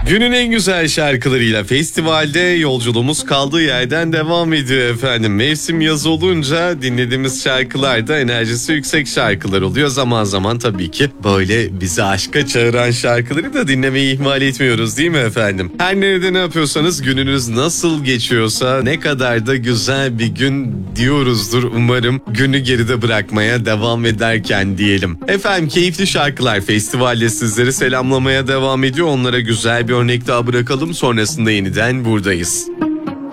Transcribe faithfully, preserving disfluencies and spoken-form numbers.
Günün en güzel şarkılarıyla festivalde yolculuğumuz kaldığı yerden devam ediyor efendim. Mevsim yaz olunca dinlediğimiz şarkılar da enerjisi yüksek şarkılar oluyor. Zaman zaman tabii ki böyle bizi aşka çağıran şarkıları da dinlemeyi ihmal etmiyoruz değil mi efendim? Her nerede ne yapıyorsanız, gününüz nasıl geçiyorsa, ne kadar da güzel bir gün diyoruzdur umarım, günü geride bırakmaya devam ederken diyelim. Efendim, Keyifli Şarkılar Festival'de sizleri selamlamaya devam ediyor. Onlara güzel bir örnek daha bırakalım, sonrasında yeniden buradayız.